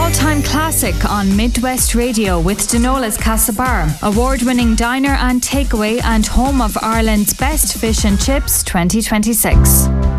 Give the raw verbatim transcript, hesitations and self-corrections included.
all-time classic on Midwest Radio with Denola's Castlebar, award-winning diner and takeaway and home of Ireland's best fish and chips twenty twenty-six.